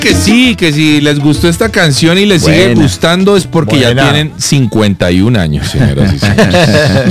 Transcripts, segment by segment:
Que si les gustó esta canción y les sigue gustando es porque ya tienen 51 años, señoras y señores.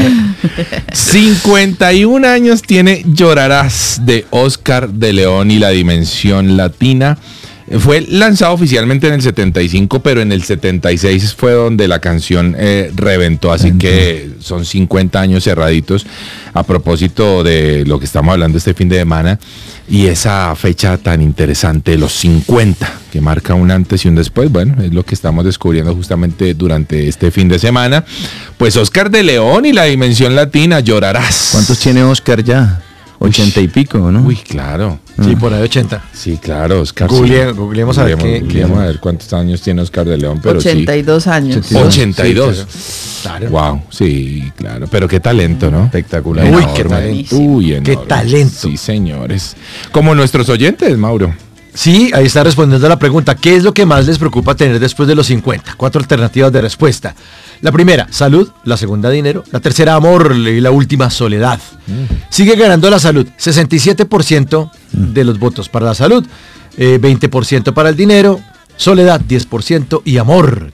51 años tiene Llorarás de Oscar de León y la Dimensión Latina. Fue lanzado oficialmente en el 75, pero en el 76 fue donde la canción reventó, así que son 50 años cerraditos a propósito de lo que estamos hablando este fin de semana y esa fecha tan interesante, los 50, que marca un antes y un después. Bueno, es lo que estamos descubriendo justamente durante este fin de semana. Pues Oscar de León y la Dimensión Latina, Llorarás. ¿Cuántos tiene Oscar ya? 80 y pico, ¿no? Uy, claro. Sí, por ahí 80. Sí, claro, Oscar. Googleemos a ver a ver cuántos años tiene Oscar de León, pero 82 años. 82. Sí, claro. Wow, sí, claro. Pero qué talento, ¿no? Espectacular. Uy, Enorme. qué talento. Uy, enorme. Qué talento. Sí, señores. Como nuestros oyentes, Mauro. Sí, ahí está respondiendo a la pregunta. ¿Qué es lo que más les preocupa tener después de los 50? 4 alternativas de respuesta. La primera, salud. La segunda, dinero. La tercera, amor. Y la última, soledad. Sigue ganando la salud. 67% de los votos para la salud. 20% para el dinero. Soledad, 10%. Y amor,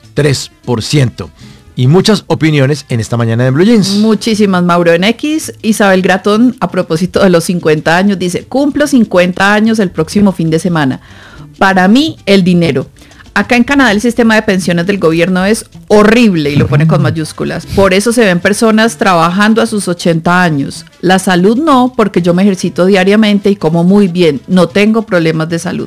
3%. Y muchas opiniones en esta mañana de Blue Jeans. Muchísimas, Mauro. En X, Isabel Gratón, a propósito de los 50 años, dice: cumplo 50 años el próximo fin de semana. Para mí, el dinero. Acá en Canadá el sistema de pensiones del gobierno es horrible y lo pone con mayúsculas. Por eso se ven personas trabajando a sus 80 años. La salud no, porque yo me ejercito diariamente y como muy bien. No tengo problemas de salud.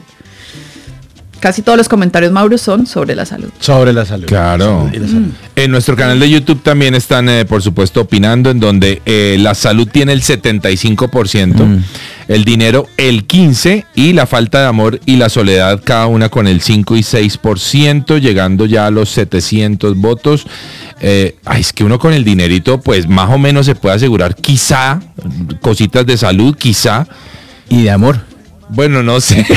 Casi todos los comentarios, Mauro, son sobre la salud. Sobre la salud. Claro. En nuestro canal de YouTube también están, por supuesto, opinando, en donde la salud tiene el 75%, el dinero el 15% y la falta de amor y la soledad cada una con el 5 y 6%, llegando ya a los 700 votos. Es que uno con el dinerito, pues más o menos se puede asegurar, quizá, cositas de salud, quizá. Y de amor. Bueno, no sé.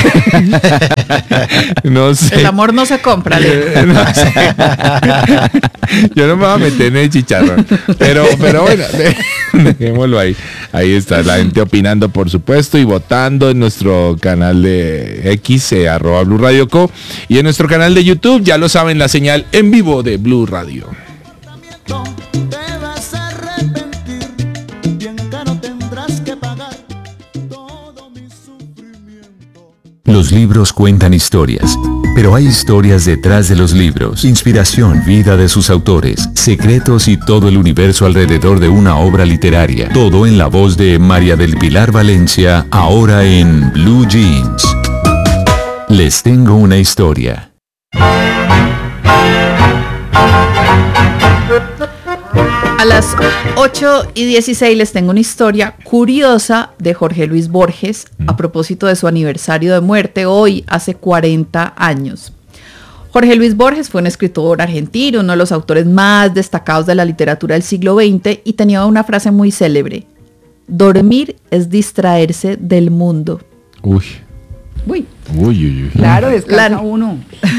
No sé. El amor no se compra. No sé. Yo no me voy a meter en el chicharrón. Pero bueno, dejémoslo ahí. Ahí está la gente opinando, por supuesto, y votando en nuestro canal de X, @Blue Radio Co. Y en nuestro canal de YouTube, ya lo saben, la señal en vivo de Blue Radio. Los libros cuentan historias, pero hay historias detrás de los libros, inspiración, vida de sus autores, secretos y todo el universo alrededor de una obra literaria. Todo en la voz de María del Pilar Valencia, ahora en Blue Jeans. Les tengo una historia. A las 8:16 les tengo una historia curiosa de Jorge Luis Borges a propósito de su aniversario de muerte hoy, hace 40 años. Jorge Luis Borges fue un escritor argentino, uno de los autores más destacados de la literatura del siglo XX, y tenía una frase muy célebre: dormir es distraerse del mundo. Uy. Claro, descansa uno.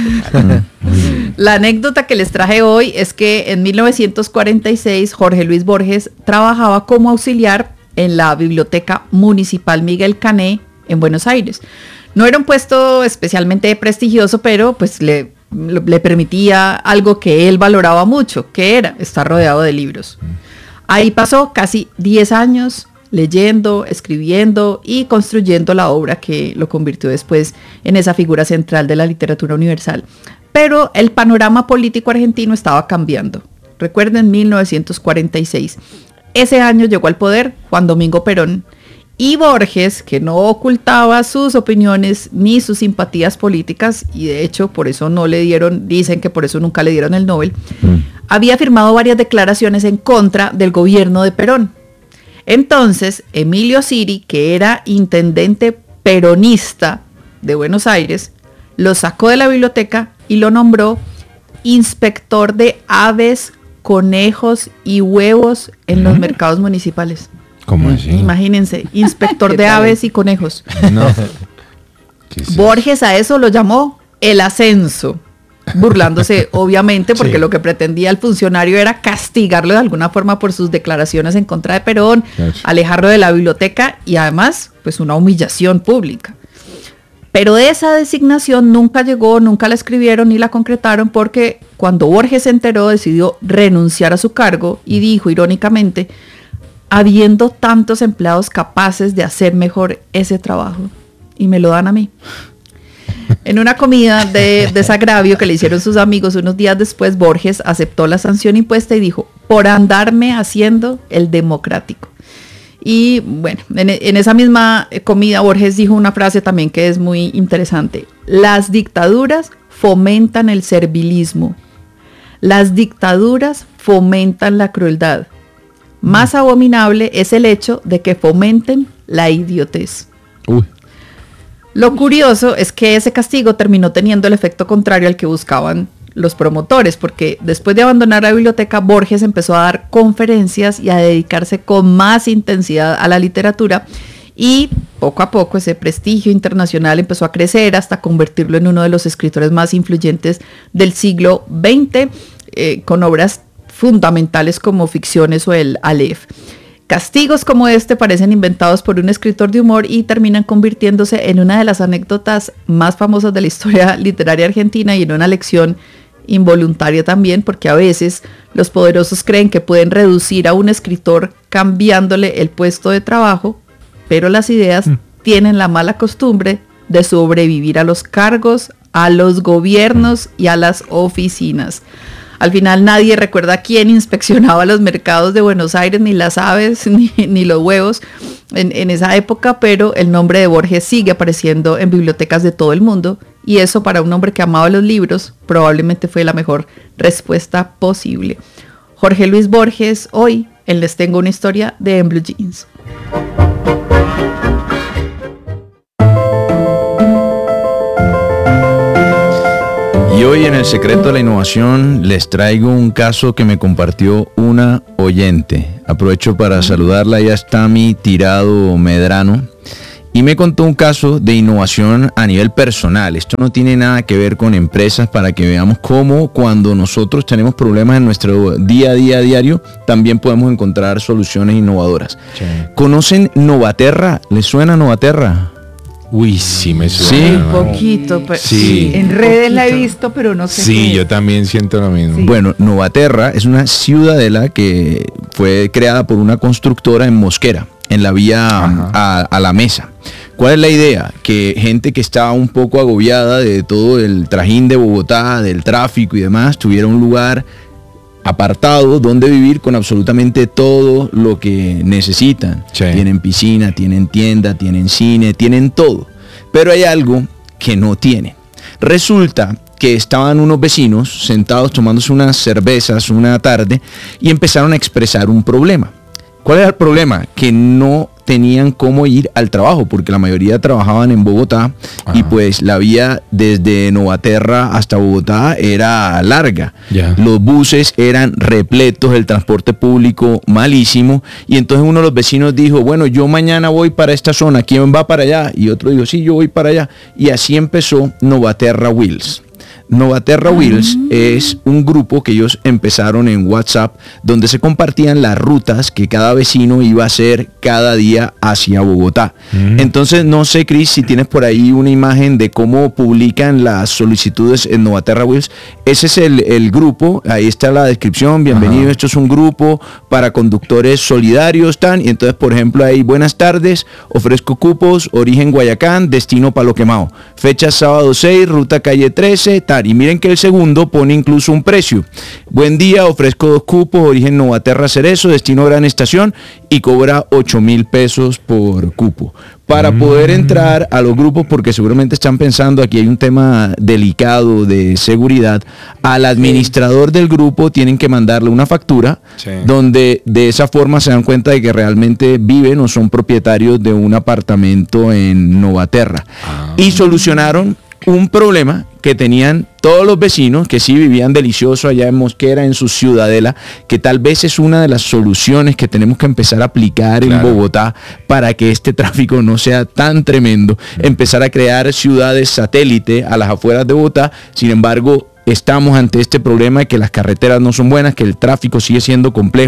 La anécdota que les traje hoy es que en 1946 Jorge Luis Borges trabajaba como auxiliar en la Biblioteca Municipal Miguel Cané en Buenos Aires. No era un puesto especialmente prestigioso, pero pues le permitía algo que él valoraba mucho, que era estar rodeado de libros. Ahí pasó casi 10 años leyendo, escribiendo y construyendo la obra que lo convirtió después en esa figura central de la literatura universal. Pero el panorama político argentino estaba cambiando. Recuerden, 1946. Ese año llegó al poder Juan Domingo Perón, y Borges, que no ocultaba sus opiniones ni sus simpatías políticas, y de hecho por eso no le dieron, dicen que por eso nunca le dieron el Nobel, había firmado varias declaraciones en contra del gobierno de Perón. Entonces, Emilio Siri, que era intendente peronista de Buenos Aires, lo sacó de la biblioteca y lo nombró inspector de aves, conejos y huevos en los mercados municipales. ¿Cómo así? Imagínense, inspector de aves y conejos. No. Borges a eso lo llamó el ascenso, burlándose obviamente porque lo que pretendía el funcionario era castigarlo de alguna forma por sus declaraciones en contra de Perón, alejarlo de la biblioteca y además pues una humillación pública. Pero esa designación nunca llegó, nunca la escribieron ni la concretaron, porque cuando Borges se enteró decidió renunciar a su cargo y dijo irónicamente, habiendo tantos empleados capaces de hacer mejor ese trabajo, y me lo dan a mí. En una comida de desagravio que le hicieron sus amigos unos días después, Borges aceptó la sanción impuesta y dijo, por andarme haciendo el democrático. Y bueno, en esa misma comida Borges dijo una frase también que es muy interesante. Las dictaduras fomentan el servilismo. Las dictaduras fomentan la crueldad. Más abominable es el hecho de que fomenten la idiotez. Uy. Lo curioso es que ese castigo terminó teniendo el efecto contrario al que buscaban los promotores, porque después de abandonar la biblioteca, Borges empezó a dar conferencias y a dedicarse con más intensidad a la literatura, y poco a poco ese prestigio internacional empezó a crecer hasta convertirlo en uno de los escritores más influyentes del siglo XX, con obras fundamentales como Ficciones o el Aleph. Castigos como este parecen inventados por un escritor de humor y terminan convirtiéndose en una de las anécdotas más famosas de la historia literaria argentina y en una lección involuntaria también, porque a veces los poderosos creen que pueden reducir a un escritor cambiándole el puesto de trabajo, pero las ideas tienen la mala costumbre de sobrevivir a los cargos, a los gobiernos y a las oficinas. Al final nadie recuerda quién inspeccionaba los mercados de Buenos Aires, ni las aves, ni los huevos en esa época, pero el nombre de Borges sigue apareciendo en bibliotecas de todo el mundo, y eso para un hombre que amaba los libros probablemente fue la mejor respuesta posible. Jorge Luis Borges, hoy en Les Tengo una Historia de En Blue Jeans. Y hoy en El Secreto de la Innovación les traigo un caso que me compartió una oyente. Aprovecho para saludarla, ella es Tami Tirado Medrano, y me contó un caso de innovación a nivel personal. Esto no tiene nada que ver con empresas, para que veamos cómo cuando nosotros tenemos problemas en nuestro día a día diario, también podemos encontrar soluciones innovadoras. Sí. ¿Conocen Novaterra? ¿Les suena Novaterra? Uy, sí me suena. Sí, un poquito. Pero sí. En redes la he visto, pero no sé. Sí, yo también siento lo mismo. Sí. Bueno, Novaterra es una ciudadela que fue creada por una constructora en Mosquera, en la vía a La Mesa. ¿Cuál es la idea? Que gente que estaba un poco agobiada de todo el trajín de Bogotá, del tráfico y demás, tuviera un lugar apartado donde vivir con absolutamente todo lo que necesitan. Sí. Tienen piscina, tienen tienda, tienen cine, tienen todo. Pero hay algo que no tienen. Resulta que estaban unos vecinos sentados tomándose unas cervezas una tarde y empezaron a expresar un problema. ¿Cuál era el problema? Que no tenían cómo ir al trabajo, porque la mayoría trabajaban en Bogotá. Ajá. Y pues la vía desde Novaterra hasta Bogotá era larga. Yeah. Los buses eran repletos, el transporte público malísimo, y entonces uno de los vecinos dijo, bueno, yo mañana voy para esta zona, ¿quién va para allá? Y otro dijo, sí, yo voy para allá. Y así empezó Novaterra Wheels. Novaterra Wheels es un grupo que ellos empezaron en WhatsApp, donde se compartían las rutas que cada vecino iba a hacer cada día hacia Bogotá. Entonces, no sé, Chris, si tienes por ahí una imagen de cómo publican las solicitudes en Novaterra Wheels. Ese es el grupo, ahí está la descripción, bienvenido, esto es un grupo para conductores solidarios, y entonces, por ejemplo, ahí, buenas tardes, ofrezco cupos, origen Guayacán, destino Palo Quemado, fecha sábado 6, ruta calle 13, y miren que el segundo pone incluso un precio. Buen día, ofrezco 2 cupos, origen Novaterra Cerezo, destino Gran Estación, y cobra 8.000 pesos por cupo. Para poder entrar a los grupos, porque seguramente están pensando, aquí hay un tema delicado de seguridad, al administrador del grupo tienen que mandarle una factura, donde de esa forma se dan cuenta de que realmente viven o son propietarios de un apartamento en Novaterra. Y solucionaron un problema que tenían todos los vecinos que sí vivían delicioso allá en Mosquera, en su ciudadela, que tal vez es una de las soluciones que tenemos que empezar a aplicar en Bogotá para que este tráfico no sea tan tremendo. Empezar a crear ciudades satélite a las afueras de Bogotá. Sin embargo, estamos ante este problema de que las carreteras no son buenas, que el tráfico sigue siendo complejo,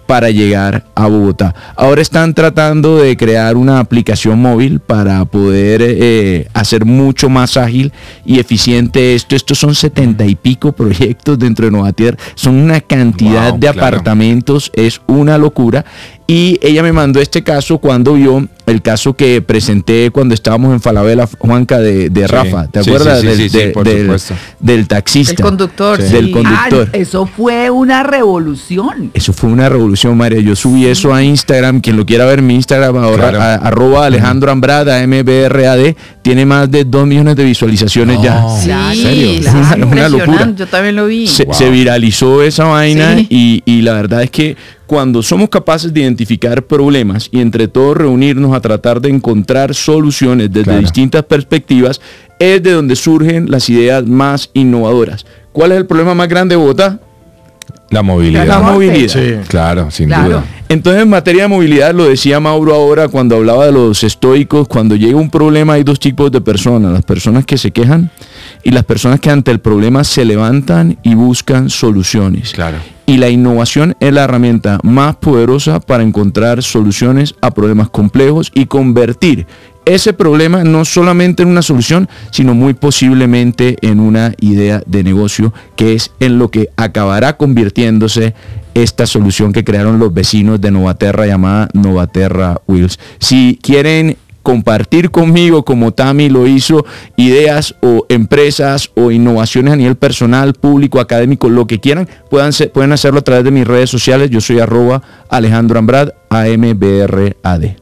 para llegar a Bogotá. Ahora están tratando de crear una aplicación móvil para poder hacer mucho más ágil y eficiente esto. Estos son 70 y pico proyectos dentro de Novatierra. Son una cantidad de apartamentos, es una locura. Y ella me mandó este caso cuando vio el caso que presenté cuando estábamos en Falabella, Juanca, de Rafa. ¿Te acuerdas? Del taxista. El conductor. Sí. Del conductor. Eso fue una revolución. Eso fue una revolución, María. Yo subí eso a Instagram. Quien lo quiera ver, mi Instagram ahora, @, Alejandro Ambrad, AMBRAD, tiene más de 2 millones de visualizaciones ya. Sí, ¿En serio? Es una locura. Yo también lo vi. Se viralizó esa vaina y la verdad es que cuando somos capaces de identificar problemas y entre todos reunirnos a tratar de encontrar soluciones desde distintas perspectivas, es de donde surgen las ideas más innovadoras. ¿Cuál es el problema más grande de Bogotá? La movilidad. La movilidad. Sí. Claro, sin duda. Entonces, en materia de movilidad, lo decía Mauro ahora cuando hablaba de los estoicos, cuando llega un problema hay 2 tipos de personas: las personas que se quejan y las personas que ante el problema se levantan y buscan soluciones. Claro. Y la innovación es la herramienta más poderosa para encontrar soluciones a problemas complejos y convertir ese problema no solamente en una solución, sino muy posiblemente en una idea de negocio, que es en lo que acabará convirtiéndose esta solución que crearon los vecinos de Novaterra llamada Novaterra Wheels. Si quieren compartir conmigo, como Tami lo hizo, ideas o empresas o innovaciones a nivel personal, público, académico, lo que quieran, pueden hacerlo a través de mis redes sociales. Yo soy @Alejandro Ambrad, AMBRAD.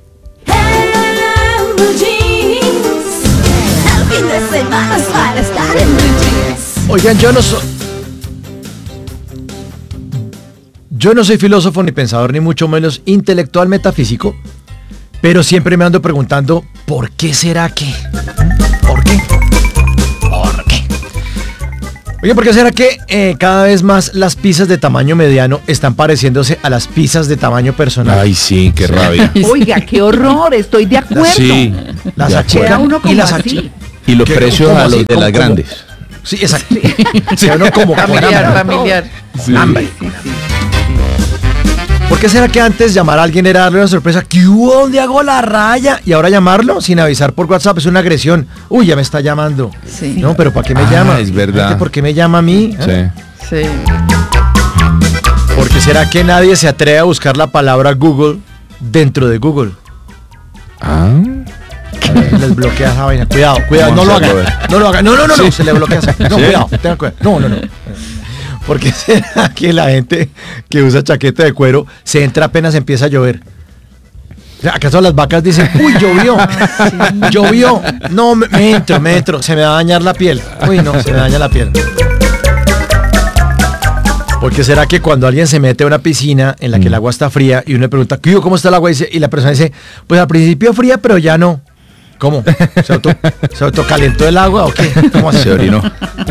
Oigan, yo no soy filósofo ni pensador, ni mucho menos intelectual metafísico, pero siempre me ando preguntando, ¿por qué será que? ¿Por qué? ¿Por qué? Oye, ¿por qué será que cada vez más las pizzas de tamaño mediano están pareciéndose a las pizzas de tamaño personal? Ay, sí, qué rabia. Oiga, qué horror, estoy de acuerdo. Sí. Las Queda uno como y las así. Y los precios ¿cómo a así? los de las ¿Cómo? grandes. Sí, exacto. Sí, uno como Familiar. Sí. hambre. ¿Por qué será que antes llamar a alguien era darle una sorpresa? ¿Qué hubo? ¿Dónde hago la raya? Y ahora llamarlo sin avisar por WhatsApp es una agresión. Uy, ya me está llamando. Sí. No, pero ¿para qué me llama? Es verdad. ¿Por qué me llama a mí? ¿Eh? Sí. Sí. ¿Por qué será que nadie se atreve a buscar la palabra Google dentro de Google? Ah. Les bloquea esa vaina. Cuidado, no lo hagan. No lo hagan. No, se le bloquea esa. No, cuidado, tengan cuidado. No. ¿Por qué será que la gente que usa chaqueta de cuero se entra apenas empieza a llover? ¿Acaso las vacas dicen, uy, llovió? Llovió. No, me entro, se me va a dañar la piel. Uy, no, se me daña la piel. ¿Por qué será que cuando alguien se mete a una piscina en la que el agua está fría y uno le pregunta, ¿cómo está el agua? Y la persona dice, pues al principio fría, pero ya no. ¿Cómo? ¿Se autocalentó el agua o qué? ¿Cómo así? Se orinó.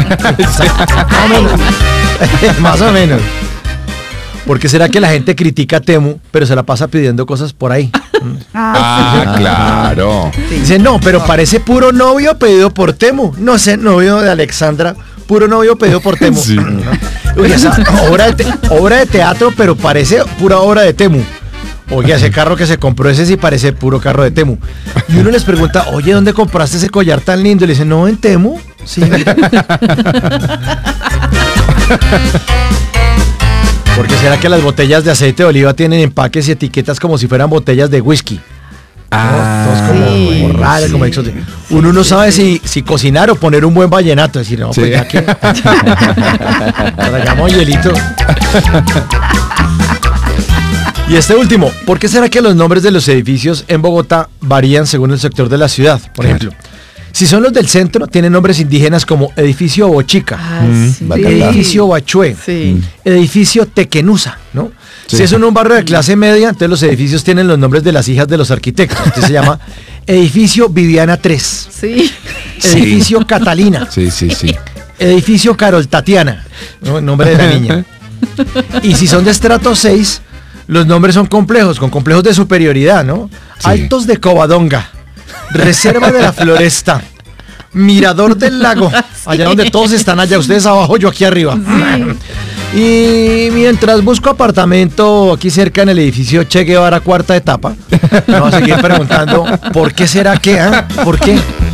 Más o menos. ¿Por qué será que la gente critica a Temu, pero se la pasa pidiendo cosas por ahí? Ah, claro. Dice, no, pero parece puro novio pedido por Temu. No sé, novio de Alexandra, puro novio pedido por Temu. Sí. Uy, esa obra de teatro, pero parece pura obra de Temu. Oye, ese carro que se compró, ese sí parece puro carro de Temu. Y uno les pregunta, oye, ¿dónde compraste ese collar tan lindo? Y le dicen, no, en Temu. Sí. ¿Por qué será que las botellas de aceite de oliva tienen empaques y etiquetas como si fueran botellas de whisky? Todos como raras, como exóticos. Uno no sabe si cocinar o poner un buen vallenato. Es decir, no, pues ya que tragamos hielito. Y este último, ¿por qué será que los nombres de los edificios en Bogotá varían según el sector de la ciudad? Por ejemplo, si son los del centro, tienen nombres indígenas como Edificio Bochica, Edificio Bachué, Edificio Tequenusa, ¿no? Sí. Si es en un barrio de clase media, entonces los edificios tienen los nombres de las hijas de los arquitectos. Entonces se llama Edificio Viviana 3, Edificio Catalina, Edificio Carol Tatiana, ¿no? El nombre de la niña. Y si son de estrato 6, los nombres son complejos, con complejos de superioridad, ¿no? Sí. Altos de Covadonga, Reserva de la Floresta, Mirador del Lago, allá donde todos están allá, ustedes abajo, yo aquí arriba. Y mientras busco apartamento aquí cerca en el edificio Che Guevara, cuarta etapa, me voy a seguir preguntando, ¿por qué será que? ¿Por qué?